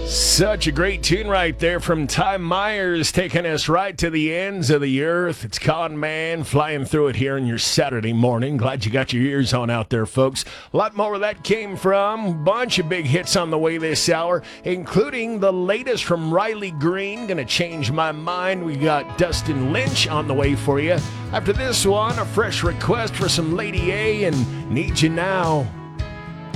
Such a great tune right there from Ty Myers, taking us right to the ends of the earth. It's Con Man flying through it here on your Saturday morning. Glad you got your ears on out there, folks. A lot more where that came from. Bunch of big hits on the way this hour, including the latest from Riley Green, Gonna Change My Mind. We got Dustin Lynch on the way for you. After this one, a fresh request for some Lady A and Need You Now.